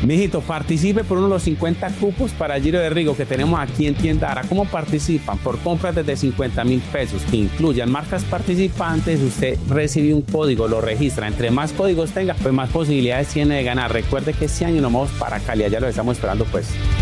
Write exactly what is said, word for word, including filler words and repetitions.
Mijito, participe por uno de los cincuenta cupos para Giro de Rigo que tenemos aquí en Tienda Ara. ¿Cómo participan? Por compras desde cincuenta mil pesos que incluyan marcas participantes, usted recibe un código, lo registra. Entre más códigos tenga, pues más posibilidades tiene de ganar. Recuerde que este año nos vamos para Cali, allá lo estamos esperando pues.